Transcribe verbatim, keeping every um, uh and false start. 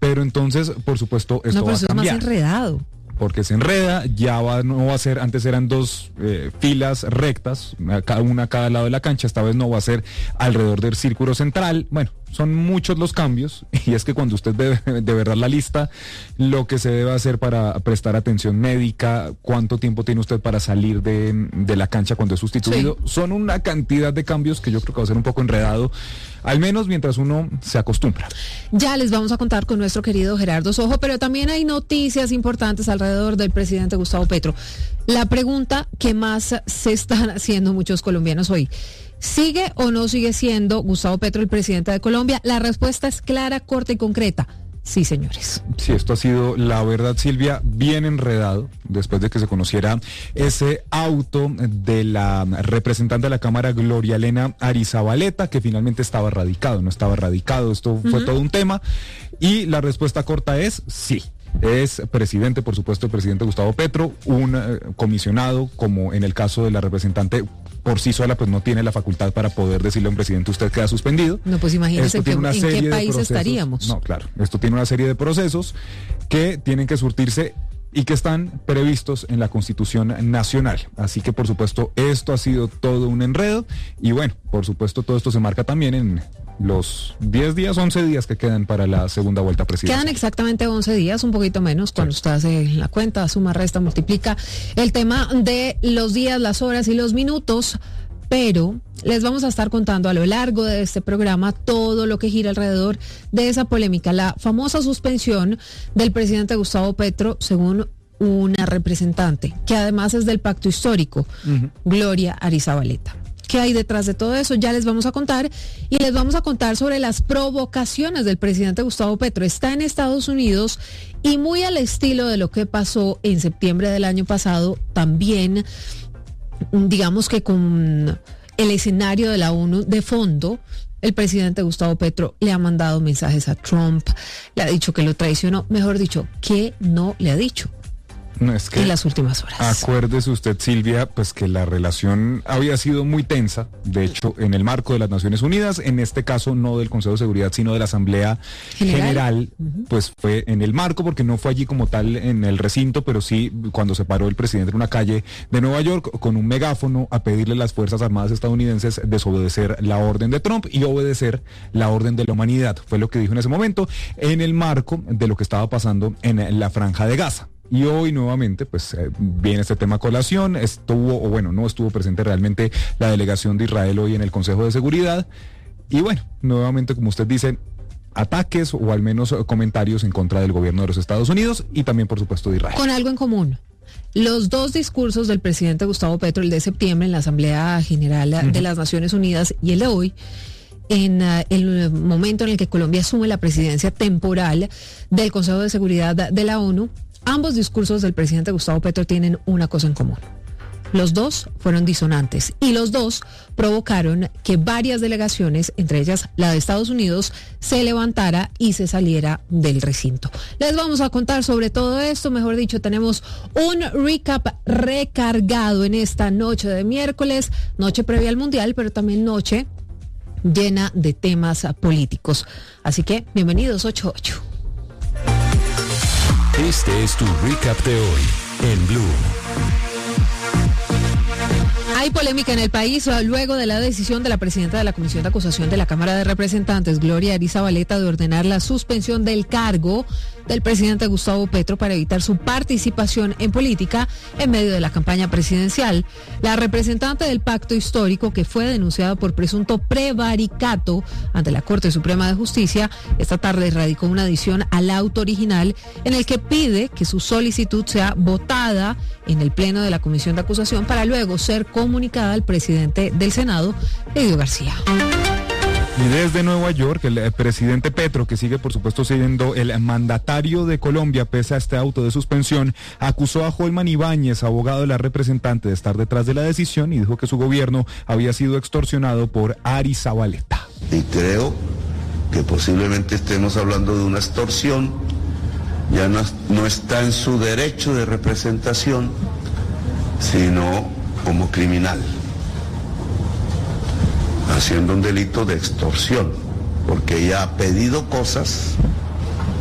Pero entonces, por supuesto, esto no, pero va eso a cambiar. Es más enredado. Porque se enreda, ya va, no va a ser, antes eran dos eh, filas rectas, cada una a cada lado de la cancha, esta vez no va a ser alrededor del círculo central. Bueno, son muchos los cambios, y es que cuando usted ve de verdad la lista, lo que se debe hacer para prestar atención médica, cuánto tiempo tiene usted para salir de, de la cancha cuando es sustituido, sí. Son una cantidad de cambios que yo creo que va a ser un poco enredado, al menos mientras uno se acostumbra. Ya les vamos a contar con nuestro querido Gerardo Sojo, pero también hay noticias importantes alrededor del presidente Gustavo Petro. La pregunta que más se están haciendo muchos colombianos hoy: ¿sigue o no sigue siendo Gustavo Petro el presidente de Colombia? La respuesta es clara, corta y concreta. Sí, señores. Sí, esto ha sido, la verdad, Silvia, bien enredado después de que se conociera ese auto de la representante de la Cámara, Gloria Elena Arizabaleta, que finalmente estaba radicado, no estaba radicado. Esto fue uh-huh. todo un tema. Y la respuesta corta es sí. Es presidente, por supuesto, el presidente Gustavo Petro, un eh, comisionado, como en el caso de la representante, por sí sola, pues no tiene la facultad para poder decirle a un presidente: usted queda suspendido. No, pues imagínese que, en qué país estaríamos. No, claro, esto tiene una serie de procesos que tienen que surtirse y que están previstos en la Constitución Nacional. Así que, por supuesto, esto ha sido todo un enredo y, bueno, por supuesto, todo esto se marca también en los diez días, once días que quedan para la segunda vuelta presidencial. Quedan exactamente once días, un poquito menos, cuando sí. usted hace la cuenta, suma, resta, multiplica el tema de los días, las horas y los minutos, pero les vamos a estar contando a lo largo de este programa todo lo que gira alrededor de esa polémica, la famosa suspensión del presidente Gustavo Petro, según una representante, que además es del pacto histórico, uh-huh. Gloria Arizabaleta. ¿Qué hay detrás de todo eso? Ya les vamos a contar, y les vamos a contar sobre las provocaciones del presidente Gustavo Petro. Está en Estados Unidos y, muy al estilo de lo que pasó en septiembre del año pasado, también, digamos que con el escenario de la ONU de fondo, el presidente Gustavo Petro le ha mandado mensajes a Trump, le ha dicho que lo traicionó, mejor dicho, que no le ha dicho. No, es que en las últimas horas. Acuérdese usted, Silvia, pues que la relación había sido muy tensa, de hecho, en el marco de las Naciones Unidas, en este caso no del Consejo de Seguridad, sino de la Asamblea General, General uh-huh. pues fue en el marco, porque no fue allí como tal en el recinto, pero sí cuando se paró el presidente en una calle de Nueva York con un megáfono a pedirle a las Fuerzas Armadas estadounidenses desobedecer la orden de Trump y obedecer la orden de la humanidad. Fue lo que dijo en ese momento, en el marco de lo que estaba pasando en la Franja de Gaza. Y hoy nuevamente, pues eh, viene este tema a colación. Estuvo, o bueno, no estuvo presente realmente la delegación de Israel hoy en el Consejo de Seguridad. Y bueno, nuevamente, como usted dice, ataques o al menos comentarios en contra del gobierno de los Estados Unidos y también, por supuesto, de Israel. Con algo en común. Los dos discursos del presidente Gustavo Petro, el de septiembre en la Asamblea General uh-huh. de las Naciones Unidas y el de hoy, en uh, el momento en el que Colombia asume la presidencia temporal del Consejo de Seguridad de la ONU, ambos discursos del presidente Gustavo Petro tienen una cosa en común. Los dos fueron disonantes y los dos provocaron que varias delegaciones, entre ellas la de Estados Unidos, se levantara y se saliera del recinto. Les vamos a contar sobre todo esto, mejor dicho, tenemos un recap recargado en esta noche de miércoles, noche previa al Mundial, pero también noche llena de temas políticos. Así que, bienvenidos, ocho ocho. Este es tu recap de hoy en Blue. Hay polémica en el país luego de la decisión de la presidenta de la Comisión de Acusación de la Cámara de Representantes, Gloria Arizabaleta, de ordenar la suspensión del cargo del presidente Gustavo Petro para evitar su participación en política en medio de la campaña presidencial. La representante del Pacto Histórico, que fue denunciada por presunto prevaricato ante la Corte Suprema de Justicia, esta tarde radicó una adición al auto original en el que pide que su solicitud sea votada en el Pleno de la Comisión de Acusación para luego ser comunicada al presidente del Senado, Edio García. Y desde Nueva York, el presidente Petro, que sigue por supuesto siendo el mandatario de Colombia pese a este auto de suspensión, acusó a Holman Ibáñez, abogado de la representante, de estar detrás de la decisión y dijo que su gobierno había sido extorsionado por Arizabaleta. Y creo que posiblemente estemos hablando de una extorsión, ya no, no está en su derecho de representación, sino como criminal, haciendo un delito de extorsión, porque ella ha pedido cosas